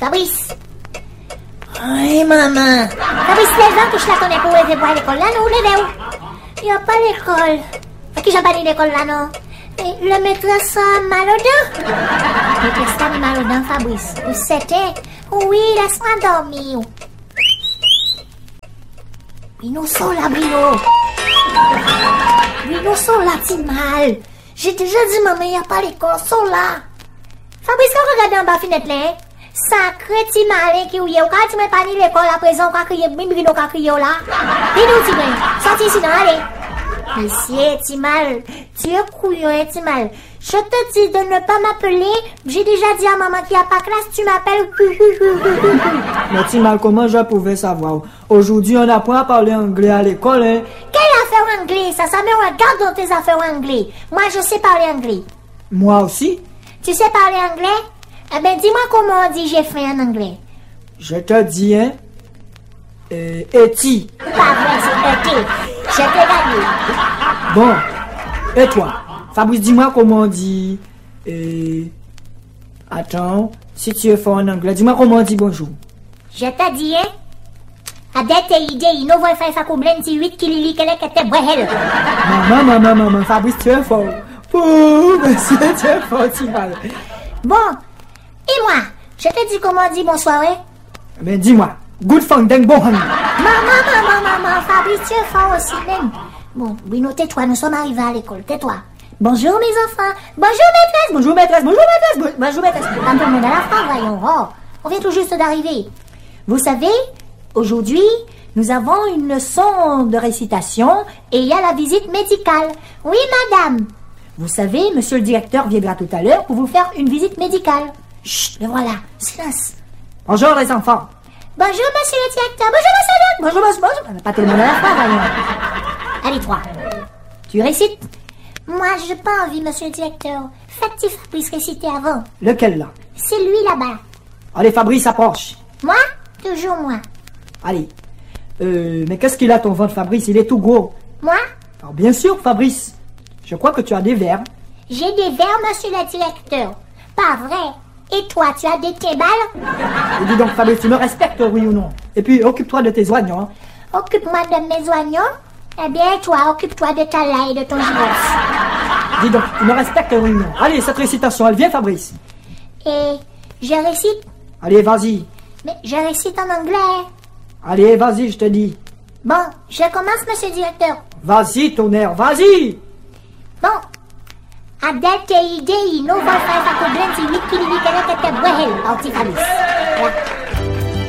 Fabrice. Oui, maman. Fabrice, lève-toi, touche la ton épaule et pour à l'école là, nous, levez-vous. Il n'y a pas l'école. À qui j'ai pas dit l'école là, non? Et le maîtresse a mal aux dents. Le maîtresse a mal aux dents, Fabrice. Vous c'était? Oui, laisse-moi dormir. Bruno, sors là, Bruno. Bruno, sors là, t'es mal. J'ai déjà dit, maman, il n'y a pas l'école, sors là. Fabrice, quand regarde en bas, fenêtre là, hein? Sacré petit malin qui ouye, quand tu m'as pas dit l'école à présent, quand crier, Bruno, quand crier là. Bruno, tu viens, sorti ici, non, allez. Monsieur, Timal, tu es couillon, Timal. Je te dis de ne pas m'appeler. J'ai déjà dit à maman qu'il n'y a pas classe, tu m'appelles. Mais Timal, comment je pouvais savoir? Aujourd'hui, on apprend à parler anglais à l'école, hein? Quelle affaire anglais? Ça me regarde dans tes affaires anglais. Moi, je sais parler anglais. Moi aussi? Tu sais parler anglais? Eh ben, dis-moi comment on dit j'ai faim en anglais. Je te dis, hein? Eti. Pas vrai, c'est eti. Je t'ai gagné. Bon. Et toi? Fabrice, dis-moi comment on dit... Attends. Si tu es fort en anglais, dis-moi comment on dit bonjour. Je t'ai dit, hein? Adete idée, il ne va faire ça comme l'un 8 qui lit qu'elle était bohelle. Maman, Fabrice, tu es fort. Oh, monsieur, tu es fort, Timal. Bon. Et moi? Je te dis comment on dit bonsoir, hein? Mais dis-moi. Good fun, deng bon honey. Maman, Fabrice, tu es fort aussi, même. Bon, Bruno, tais-toi, nous sommes arrivés à l'école, tais-toi. Bonjour, mes enfants. Bonjour, maîtresse. Bonjour, maîtresse. Bonjour, maîtresse. Bonjour, maîtresse. Quand tout le monde à la fin, voyons. Oh, on vient tout juste d'arriver. Vous savez, aujourd'hui, nous avons une leçon de récitation et il y a la visite médicale. Oui, madame. Vous savez, monsieur le directeur viendra tout à l'heure pour vous faire une visite médicale. Chut, le voilà. Silence. Bonjour, les enfants. Bonjour, monsieur le directeur. Bonjour, monsieur. Pas tout le monde à la fin, voyons. Allez, 3. Tu récites? Moi, j'ai pas envie, monsieur le directeur. Faites-tu Fabrice réciter avant? Lequel, là? C'est lui, là-bas. Allez, Fabrice, approche. Moi? Toujours moi. Allez. Mais qu'est-ce qu'il a, ton ventre, Fabrice? Il est tout gros. Moi? Alors, bien sûr, Fabrice. Je crois que tu as des verres. J'ai des verres, monsieur le directeur. Pas vrai. Et toi, tu as des timbales? Et dis donc, Fabrice, tu me respectes, oui ou non? Et puis, occupe-toi de tes oignons. Hein. Occupe-moi de mes oignons? Eh bien, toi, occupe-toi de ta laille et de ton gyros. Dis donc, tu me respectes, oui ou non? Allez, cette récitation, elle vient, Fabrice. Et je récite? Allez, vas-y. Mais je récite en anglais. Allez, vas-y, je te dis. Bon, je commence, monsieur le directeur. Vas-y, tonnerre, vas-y. Bon. Adete idei, no vai fare fa cobranza i wiki di che te bohel, Fabrice.